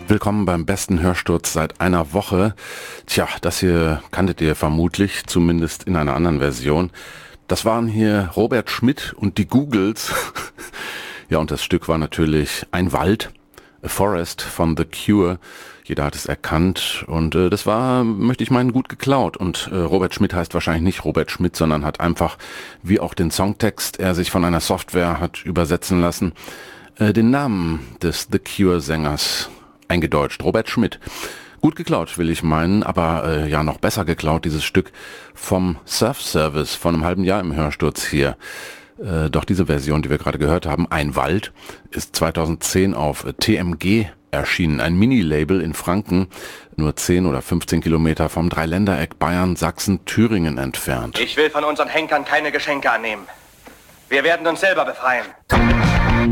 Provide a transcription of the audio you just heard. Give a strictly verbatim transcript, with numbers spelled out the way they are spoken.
Willkommen beim besten Hörsturz seit einer Woche. Tja, das hier kanntet ihr vermutlich, zumindest in einer anderen Version. Das waren hier Robert Schmidt und die Googles. Ja, und das Stück war natürlich Ein Wald, A Forest von The Cure. Jeder hat es erkannt und äh, das war, möchte ich meinen, gut geklaut. Und äh, Robert Schmidt heißt wahrscheinlich nicht Robert Schmidt, sondern hat einfach, wie auch den Songtext, er sich von einer Software hat übersetzen lassen, äh, den Namen des The Cure-Sängers eingedeutscht, Robert Schmidt. Gut geklaut, will ich meinen, aber äh, ja noch besser geklaut, dieses Stück vom Surf Service von einem halben Jahr im Hörsturz hier. Äh, doch diese Version, die wir gerade gehört haben, Ein Wald, ist zweitausendzehn auf T M G erschienen. Ein Mini-Label in Franken, nur zehn oder fünfzehn Kilometer vom Dreiländereck Bayern, Sachsen, Thüringen entfernt. Ich will von unseren Henkern keine Geschenke annehmen. Wir werden uns selber befreien.